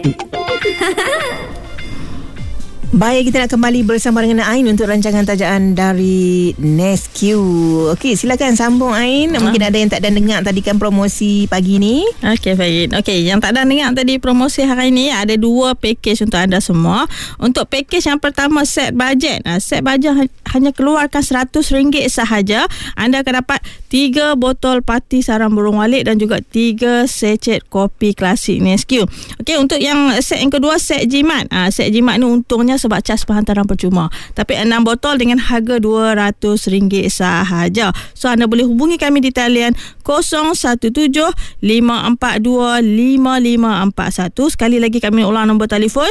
Baik, kita nak kembali bersama dengan Ain untuk rancangan tajaan dari Nesque. Okey, silakan sambung Ain. Mungkin ada yang tak ada dengar tadi kan promosi pagi ni. Okey, baik. Okey, yang tak ada dengar tadi promosi hari ni ada 2 package untuk anda semua. Untuk package yang pertama, set bajet. Set bajet hanya keluarkan RM100 sahaja. Anda akan dapat 3 botol pati sarang burung walit dan juga 3 secet kopi klasik Nesque. Okey, untuk yang set yang kedua, set jimat. Set jimat ni untungnya sebab cas penghantaran percuma. Tapi 6 botol dengan harga RM200 sahaja. So anda boleh hubungi kami di talian 0175425541. Sekali lagi kami ulang nombor telefon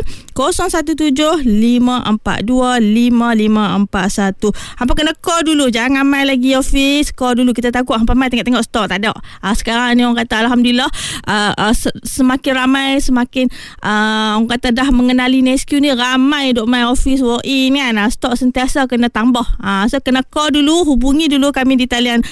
0175425541. Hampa kena call dulu, jangan mai lagi office. Call dulu, kita takut hampa mai tengok stok tak ada. Sekarang ni orang kata alhamdulillah semakin ramai, semakin orang kata dah mengenali Nesque ni, ramai duk main office walk in kan. Stok sentiasa kena tambah. So kena call dulu, hubungi dulu kami di talian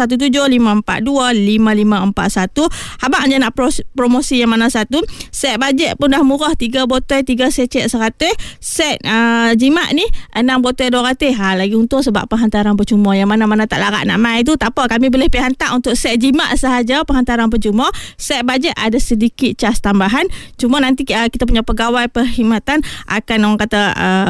0175425541. Abang je nak promosi yang mana satu? Set bajet pun dah murah, 3 botol 3 secet 100. Set jimat ni 6 botol 200. Lagi untung sebab penghantaran percuma. Yang mana-mana tak larat nak main tu, tak apa, kami boleh pergi hantar untuk set jimat sahaja, penghantaran percuma. Set bajet ada sedikit cas tambahan. Cuma nanti kita punya pegawai perkhidmatan akan orang kata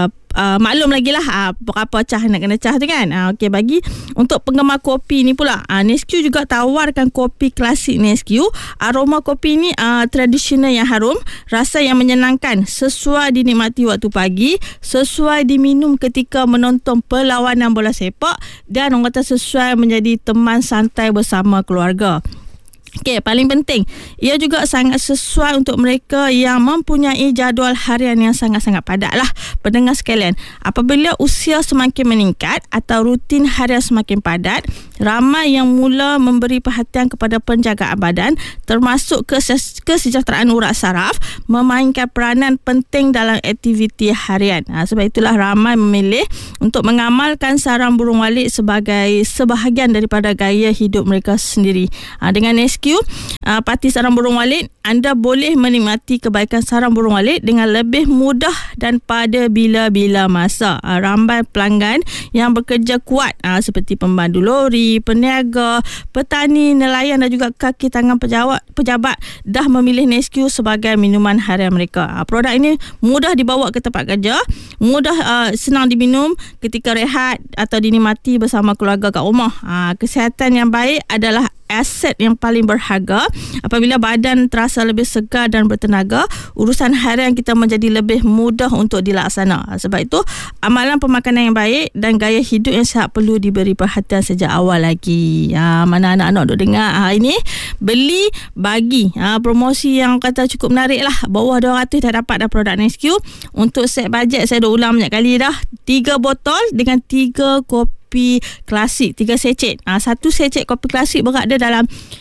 maklum lagi lah berapa cas nak kena cas tu kan. Okey, bagi untuk penggemar kopi ni pula, Nesque juga tawarkan kopi klasik Nesque. Aroma kopi ni tradisional yang harum, rasa yang menyenangkan, sesuai dinikmati waktu pagi, sesuai diminum ketika menonton perlawanan bola sepak, dan orang kata sesuai menjadi teman santai bersama keluarga. Okey, paling penting, ia juga sangat sesuai untuk mereka yang mempunyai jadual harian yang sangat-sangat padat lah. Pendengar sekalian, apabila usia semakin meningkat atau rutin harian semakin padat, ramai yang mula memberi perhatian kepada penjagaan badan, termasuk kesejahteraan urat saraf, memainkan peranan penting dalam aktiviti harian. Sebab itulah ramai memilih untuk mengamalkan sarang burung walit sebagai sebahagian daripada gaya hidup mereka sendiri. Dengan Nesque pati sarang burung walit, anda boleh menikmati kebaikan sarang burung walit dengan lebih mudah dan pada bila-bila masa. Ramai pelanggan yang bekerja kuat seperti pemandu lori, peniaga, petani, nelayan dan juga kaki tangan pejabat dah memilih Nesque sebagai minuman harian mereka. Produk ini mudah dibawa ke tempat kerja, mudah senang diminum ketika rehat atau dinikmati bersama keluarga kat rumah. Kesihatan yang baik adalah aset yang paling berharga. Apabila badan terasa lebih segar dan bertenaga, urusan harian kita menjadi lebih mudah untuk dilaksana. Sebab itu, amalan pemakanan yang baik dan gaya hidup yang sihat perlu diberi perhatian sejak awal lagi. Mana anak-anak duk dengar ini, beli bagi promosi yang kata cukup menarik lah. Bawah 200 dah dapat dah produk Nesque. Untuk set bajet, saya dah ulang banyak kali dah, 3 botol dengan 3 kopi klasik, 3 secet. 1 secet kopi klasik berada dalam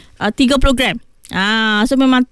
30 gram. So memang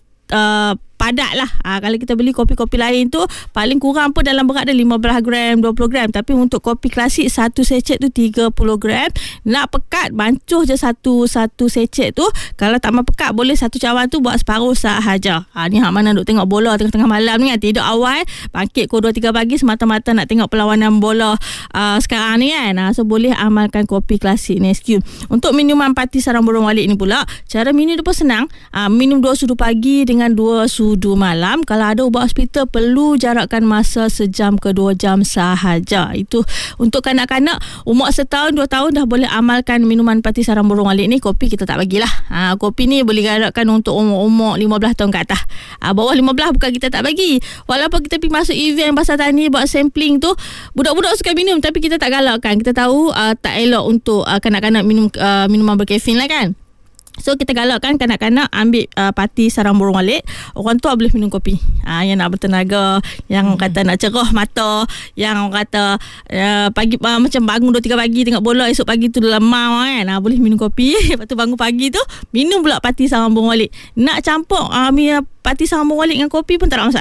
padat lah. Kalau kita beli kopi-kopi lain tu paling kurang pun dalam berat dia 15 gram, 20 gram. Tapi untuk kopi klasik 1 secet tu 30 gram. Nak pekat, bancuh je satu secet tu. Kalau tak mau pekat, boleh satu cawan tu buat separuh sahaja. Ni hak mana duk tengok bola tengah-tengah malam ni kan, tidur awal, bangkit pukul 2-3 pagi semata-mata nak tengok perlawanan bola sekarang ni kan. So boleh amalkan kopi klasik Nesque. Untuk minuman pati sarang burung walit ni pula, cara minum dia pun senang. Minum 2 sudu pagi dengan 2 sudu malam. Kalau ada ubat hospital, perlu jarakkan masa sejam ke 2 jam sahaja. Itu untuk kanak-kanak umur 1 tahun 2 tahun dah boleh amalkan minuman pati sarang burung walit ni. Kopi kita tak bagilah. Kopi ni boleh galakkan untuk umur 15 tahun ke atas. Bawah 15 bukan kita tak bagi. Walaupun kita pergi masuk event pasar tani buat sampling tu, budak-budak suka minum, tapi kita tak galakkan. Kita tahu tak elok untuk kanak-kanak minum minuman berkafein lah kan. So kita galakkan kanak-kanak ambil pati sarang burung walit. Orang tua boleh minum kopi. Yang nak bertenaga, yang kata nak cerah mata, yang kata pagi macam bangun 2-3 pagi tengok bola, esok pagi tu lemau kan, boleh minum kopi. Lepas tu bangun pagi tu minum pula pati sarang burung walit. Nak campur pati sarang burung walit dengan kopi pun tak ada masalah.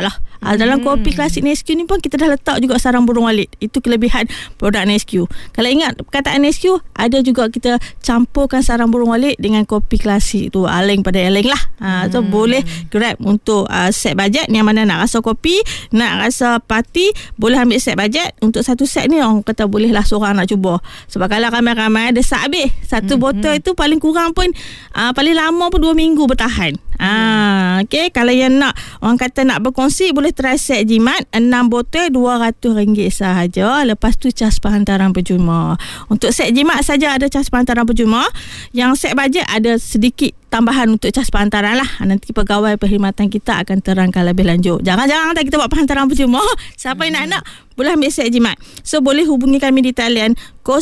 Dalam kopi klasik Nesquik ni pun kita dah letak juga sarang burung walit. Itu kelebihan produk Nesquik. Kalau ingat perkataan Nesquik, ada juga kita campurkan sarang burung walit dengan kopi klasik tu, Aleng pada Aleng lah. So boleh grab untuk set bajet yang mana nak rasa kopi, nak rasa party, boleh ambil set bajet. Untuk satu set ni orang kata boleh lah seorang nak cuba. Sebab kalau ramai-ramai ada sat habis. Satu botol itu paling kurang pun paling lama pun 2 minggu bertahan. Okay, kalau yang nak, orang kata nak berkongsi, boleh try set jimat 6 botol RM200 sahaja. Lepas tu cas penghantaran percuma. Untuk set jimat saja ada cas penghantaran percuma. Yang set bajet ada sedikit tambahan untuk cas penghantaran lah. Nanti pegawai perkhidmatan kita akan terangkan lebih lanjut. Jangan-jangan kita buat penghantaran percuma. Siapa yang nak boleh ambil set jimat. So boleh hubungi kami di talian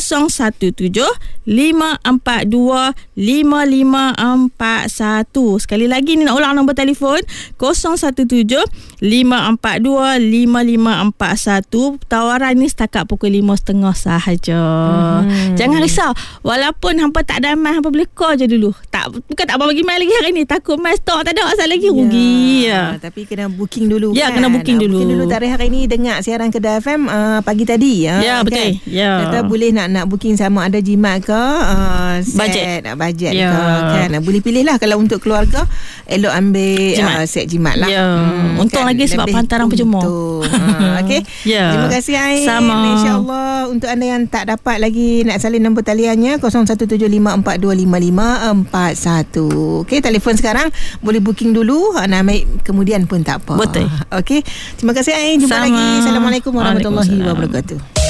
017-542-5541. Sekali lagi ni nak ulang nombor telefon 017-542-5541. Tawaran ni setakat pukul 5.30 sahaja. Jangan risau, walaupun hampa tak ada mai, hampa boleh call je dulu. Bukan tak bagi mai lagi hari ni, takut mai stok tak ada asal lagi rugi. Tapi kena booking dulu kan. Kena booking dulu. Booking dulu tarikh hari ni, dengar siaran Kedah FM pagi tadi. Betul. Kata boleh nak booking sama ada jimat ke set bajet ke kan. Boleh pilih lah. Kalau untuk keluarga, elok ambil set jimat lah. Untung kan, lagi sebab penghantaran percuma. Okay. Terima kasih Ain. Sama. InsyaAllah untuk anda yang tak dapat lagi nak salin nombor taliannya 0175425541. Okay, telefon sekarang boleh booking dulu, nak ambil kemudian pun tak apa. Betul. Okay, terima kasih Ain. Jumpa lagi. Assalamualaikum warahmatullahi wabarakatuh.